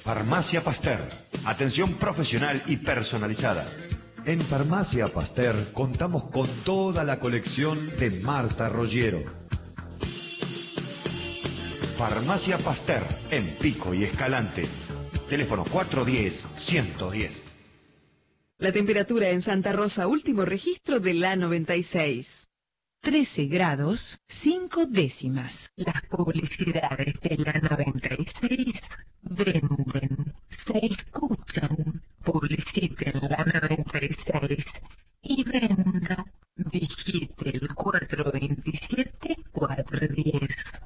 Farmacia Pasteur. Atención profesional y personalizada. En Farmacia Pasteur contamos con toda la colección de Marta Roggiero. Farmacia Pasteur, en Pico y Escalante. Teléfono 410-110. La temperatura en Santa Rosa, último registro de la 96. 13 grados, 5 décimas. Las publicidades de la 96 venden, se escuchan. Publicite en la 96 y venda. Digite el 427-410.